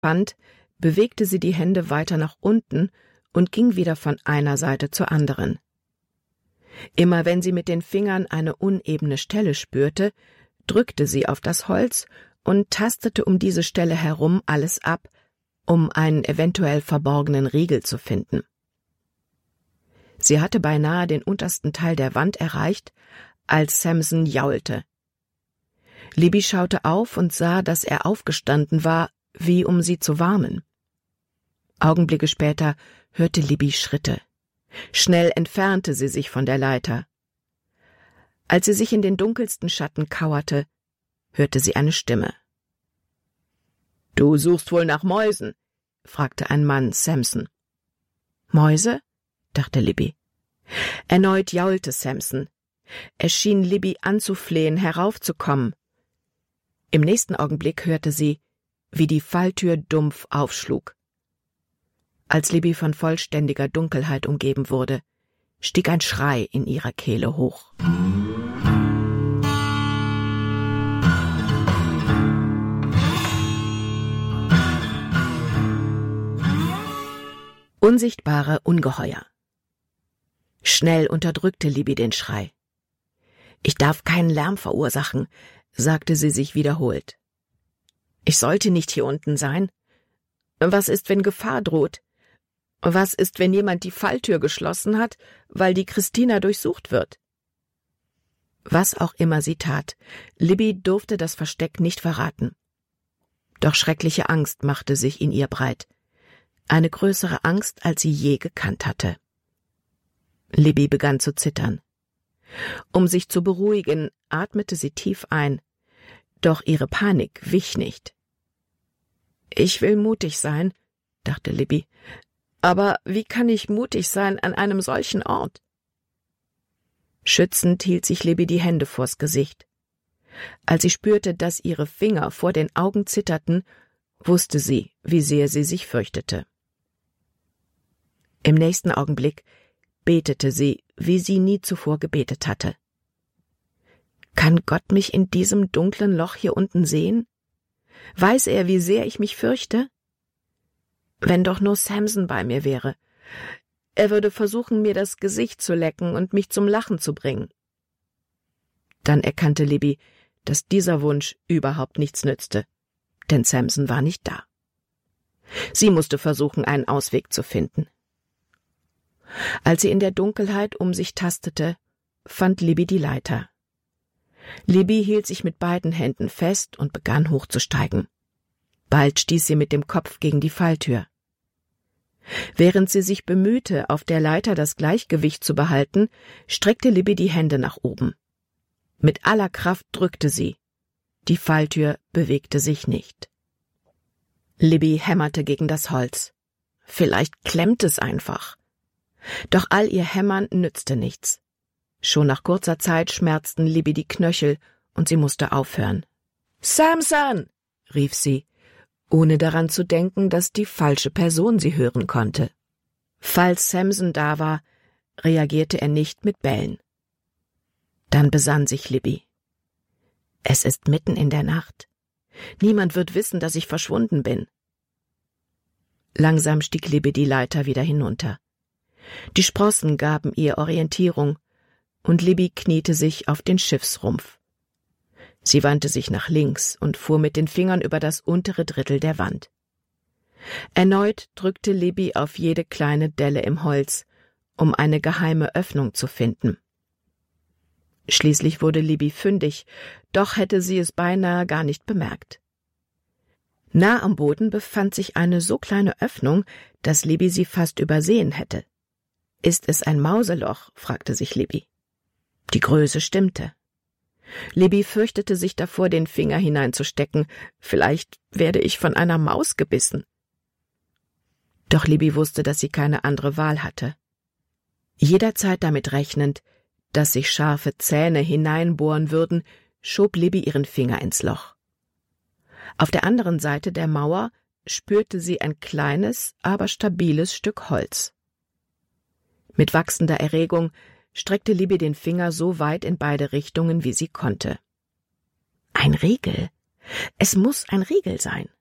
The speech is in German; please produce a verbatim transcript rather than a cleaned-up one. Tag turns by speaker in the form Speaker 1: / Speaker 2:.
Speaker 1: fand, bewegte sie die Hände weiter nach unten und ging wieder von einer Seite zur anderen. Immer wenn sie mit den Fingern eine unebene Stelle spürte, drückte sie auf das Holz und tastete um diese Stelle herum alles ab, um einen eventuell verborgenen Riegel zu finden. Sie hatte beinahe den untersten Teil der Wand erreicht, als Samson jaulte. Libby schaute auf und sah, dass er aufgestanden war, wie um sie zu warnen. Augenblicke später hörte Libby Schritte. Schnell entfernte sie sich von der Leiter. Als sie sich in den dunkelsten Schatten kauerte, hörte sie eine Stimme. »Du suchst wohl nach Mäusen?« fragte ein Mann Samson. »Mäuse?« dachte Libby. Erneut jaulte Samson. Er schien Libby anzuflehen, heraufzukommen. Im nächsten Augenblick hörte sie, wie die Falltür dumpf aufschlug. Als Libby von vollständiger Dunkelheit umgeben wurde, stieg ein Schrei in ihrer Kehle hoch. Unsichtbare Ungeheuer. Schnell unterdrückte Libby den Schrei. »Ich darf keinen Lärm verursachen«, sagte sie sich wiederholt. »Ich sollte nicht hier unten sein. Was ist, wenn Gefahr droht? Was ist, wenn jemand die Falltür geschlossen hat, weil die Christina durchsucht wird?« Was auch immer sie tat, Libby durfte das Versteck nicht verraten. Doch schreckliche Angst machte sich in ihr breit. Eine größere Angst, als sie je gekannt hatte. Libby begann zu zittern. Um sich zu beruhigen, atmete sie tief ein, doch ihre Panik wich nicht. »Ich will mutig sein«, dachte Libby, »aber wie kann ich mutig sein an einem solchen Ort?« Schützend hielt sich Libby die Hände vors Gesicht. Als sie spürte, dass ihre Finger vor den Augen zitterten, wusste sie, wie sehr sie sich fürchtete. Im nächsten Augenblick betete sie, wie sie nie zuvor gebetet hatte. »Kann Gott mich in diesem dunklen Loch hier unten sehen? Weiß er, wie sehr ich mich fürchte? Wenn doch nur Samson bei mir wäre. Er würde versuchen, mir das Gesicht zu lecken und mich zum Lachen zu bringen.« Dann erkannte Libby, dass dieser Wunsch überhaupt nichts nützte, denn Samson war nicht da. Sie musste versuchen, einen Ausweg zu finden. Als sie in der Dunkelheit um sich tastete, fand Libby die Leiter. Libby hielt sich mit beiden Händen fest und begann hochzusteigen. Bald stieß sie mit dem Kopf gegen die Falltür. Während sie sich bemühte, auf der Leiter das Gleichgewicht zu behalten, streckte Libby die Hände nach oben. Mit aller Kraft drückte sie. Die Falltür bewegte sich nicht. Libby hämmerte gegen das Holz. Vielleicht klemmt es einfach. Doch all ihr Hämmern nützte nichts. Schon nach kurzer Zeit schmerzten Libby die Knöchel und sie musste aufhören. »Samson«, rief sie, ohne daran zu denken, dass die falsche Person sie hören konnte. Falls Samson da war, reagierte er nicht mit Bellen. Dann besann sich Libby. »Es ist mitten in der Nacht. Niemand wird wissen, dass ich verschwunden bin.« Langsam stieg Libby die Leiter wieder hinunter. Die Sprossen gaben ihr Orientierung, und Libby kniete sich auf den Schiffsrumpf. Sie wandte sich nach links und fuhr mit den Fingern über das untere Drittel der Wand. Erneut drückte Libby auf jede kleine Delle im Holz, um eine geheime Öffnung zu finden. Schließlich wurde Libby fündig, doch hätte sie es beinahe gar nicht bemerkt. Nah am Boden befand sich eine so kleine Öffnung, dass Libby sie fast übersehen hätte. »Ist es ein Mauseloch?« fragte sich Libby. Die Größe stimmte. Libby fürchtete sich davor, den Finger hineinzustecken. Vielleicht werde ich von einer Maus gebissen. Doch Libby wusste, dass sie keine andere Wahl hatte. Jederzeit damit rechnend, dass sich scharfe Zähne hineinbohren würden, schob Libby ihren Finger ins Loch. Auf der anderen Seite der Mauer spürte sie ein kleines, aber stabiles Stück Holz. Mit wachsender Erregung streckte Libby den Finger so weit in beide Richtungen, wie sie konnte. Ein Riegel. Es muss ein Riegel sein.